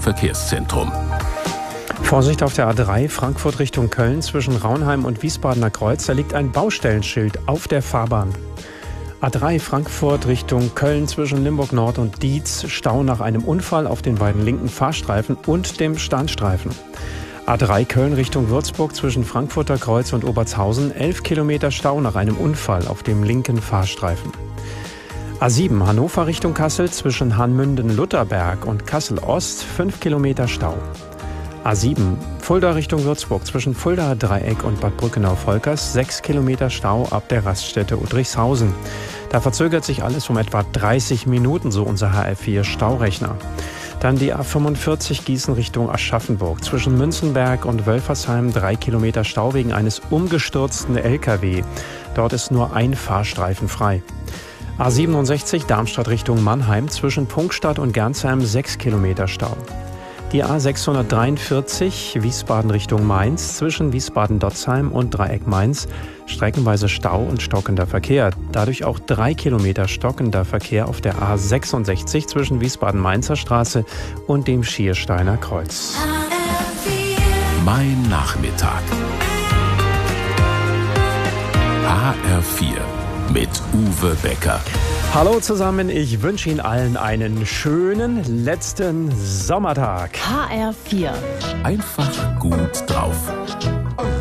Verkehrszentrum. Vorsicht auf der A3 Frankfurt Richtung Köln zwischen Raunheim und Wiesbadener Kreuz. Da liegt ein Baustellenschild auf der Fahrbahn. A3 Frankfurt Richtung Köln zwischen Limburg Nord und Dietz. Stau nach einem Unfall auf den beiden linken Fahrstreifen und dem Standstreifen. A3 Köln Richtung Würzburg zwischen Frankfurter Kreuz und Obertshausen. 11 Kilometer Stau nach einem Unfall auf dem linken Fahrstreifen. A7 Hannover Richtung Kassel zwischen Hanmünden-Lutherberg und Kassel-Ost. 5 Kilometer Stau. A7 Fulda Richtung Würzburg zwischen Fuldaer Dreieck und Bad Brückenau-Volkers 6 Kilometer Stau ab der Raststätte Udrichshausen. Da verzögert sich alles um etwa 30 Minuten, so unser HR4 Staurechner. Dann die A45 Gießen Richtung Aschaffenburg zwischen Münzenberg und Wölfersheim 3 Kilometer Stau wegen eines umgestürzten LKW. Dort ist nur ein Fahrstreifen frei. A67 Darmstadt Richtung Mannheim zwischen Prunkstadt und Gernsheim 6 Kilometer Stau. Die A643 Wiesbaden Richtung Mainz zwischen Wiesbaden-Dotzheim und Dreieck Mainz streckenweise Stau und stockender Verkehr. Dadurch auch 3 Kilometer stockender Verkehr auf der A66 zwischen Wiesbaden-Mainzer Straße und dem Schiersteiner Kreuz. Mein Nachmittag. HR4 mit Uwe Becker. Hallo zusammen, ich wünsche Ihnen allen einen schönen letzten Sommertag. HR4. Einfach gut drauf.